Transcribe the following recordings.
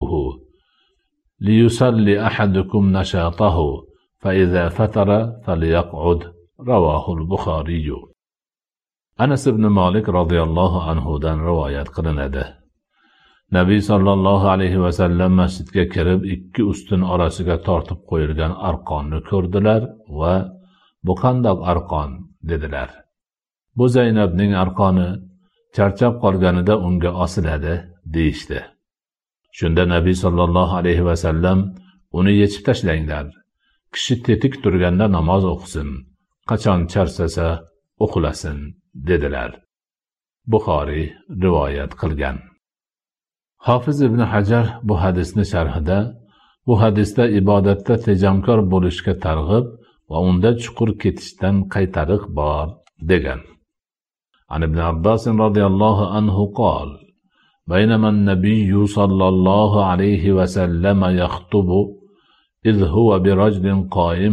muruhu liyusalli ahadukum nashatahu fa idza fatara falyaq'ud. Ravahul Buxoriy. Anas ibn Malik radhiyallohu anhu dan rivoyat qilinadi. Nabiy sallallohu alayhi va sallam masjidga kirib, ikki ustun orasiga tortib qo'yilgan arqonni ko'rdilar va bu qandoq arqon dedilar. Bu Zaynabning arqoni, charchab qolganida unga osiladi deyishdi. Shunda Nabiy sallallohu alayhi va sallam uni yechib tashlanglar. Kishi tetik turganda namoz o'qisin, qachon charchasa uxlasin dedilar. Buxoriy rivoyat qilgan. Hofiz ibn Hajar bu hadisni sharhida, bu hadisda ibodatda tejamkor bo'lishga targ'ib va unda chuqur ketishdan qaytariq bor degan. An ibn Abbas radhiyallohu anhu qol: "Baynama an-nabiy sallallohu alayhi va sallam yaxtubu idh huwa bi rajulin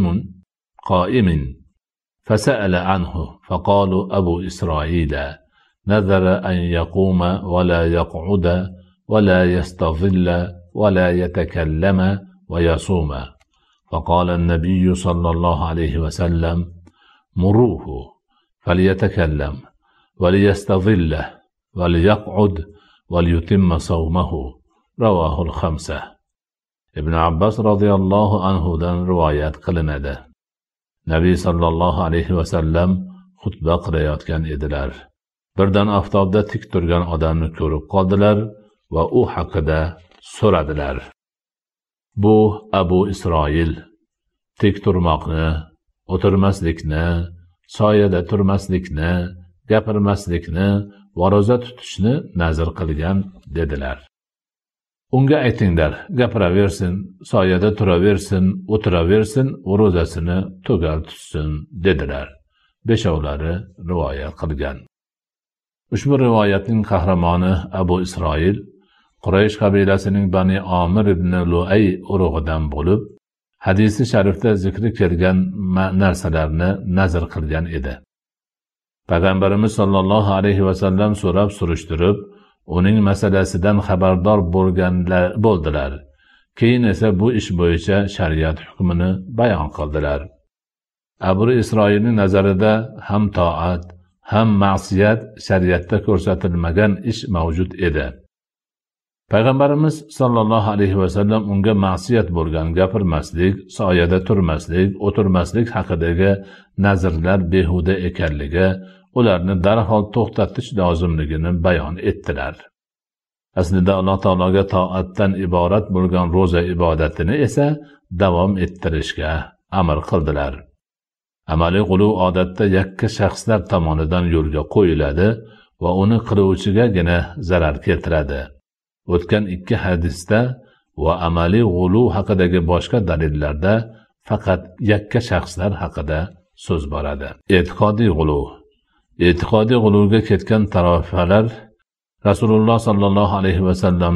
qa'imin فسأل عنه فقالوا أبو إسرائيل نذر أن يقوم ولا يقعد ولا يستظل ولا يتكلم ويصوم. فقال النبي صلى الله عليه وسلم مروه فليتكلم وليستظل وليقعد وليتم صومه." رواه الخمسة. ابن عباس رضي الله عنه dan rivoyat qilinadi. Nabiy sallallohu alayhi va sallam xutba qilayotgan edilar. Birdan oftobda tik turgan odamni ko'rib qoldilar va u haqida so'radilar. Bu Abu Isroil tik turmoqni, o'tirmaslikni, soyada turmaslikni, gapirmaslikni va ro'za tutishni nazr qilgan dedilar. Unga aytinglar, gapiraversin, soyada turaversin, o'tiraversin, ro'zasini tugal tutsin dedilar. Beshovlari rivoyat qilgan. Ushbu rivoyatning qahramoni Abu Isroil Quraysh qabilasining Bani Omir ibn Luay urug'idan bo'lib, hadisi sharifda zikri kelgan narsalarni nazr qilgan edi. Payg'ambarimiz sollallohu alayhi va sallam so'rab surishtirib, uning masalasidan xabardor bo'ldilar. Keyin esa bu ish bo'yicha shariat hukmini bayon qildilar. Abu Isroilning nazarida ham toat, ham ma'siyat shariatda ko'rsatilmagan ish mavjud edi. Payg'ambarimiz sollallohu alayhi va sallam unga ma'siyat bo'lgan gapirmaslik, soyada turmaslik, o'tirmaslik haqidagi nazrlar behuda ekanligi, ularni darhol to'xtatish lozimligini bayon etdilar. Aslida Alloh taologa toatdan iborat bo'lgan ro'za ibodatini esa davom ettirishga amr qildilar. Amaliy quluv odatda yakka shaxslar tomonidan yo'lga qo'yiladi va uni qiluvchigagina zarar keltiradi. O'tgan ikki hadisda va amaliy g'uluv haqidagi boshqa dalillarda faqat yakka shaxslar haqida so'z boradi. E'tiqodiy g'uluv. E'tiqodiy g'uluvga ketgan tarofalar Rasululloh sallallohu alayhi va sallam